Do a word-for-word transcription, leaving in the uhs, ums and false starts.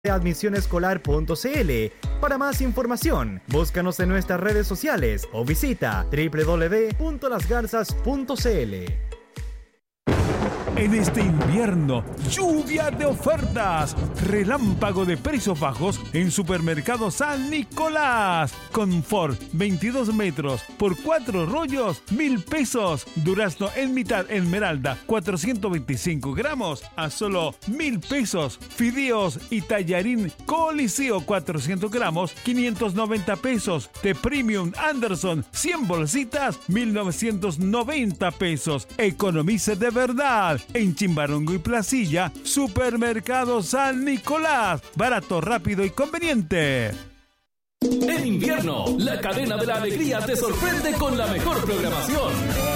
admisionescolar punto c l. Para más información, búscanos en nuestras redes sociales o visita doble u doble u doble u punto las garzas punto c l. En este invierno, lluvia de ofertas, relámpago de precios bajos en Supermercado San Nicolás. Confort veintidós metros por cuatro rollos, mil pesos. Durazno en mitad Esmeralda, cuatrocientos veinticinco gramos a solo mil pesos. Fideos y tallarín Coliseo, cuatrocientos gramos, quinientos noventa pesos. Té Premium Anderson, cien bolsitas, mil novecientos noventa pesos. Economice de verdad. En Chimbarongo y Placilla, Supermercado San Nicolás. Barato, rápido y conveniente. En invierno, la cadena de la alegría te sorprende con la mejor programación.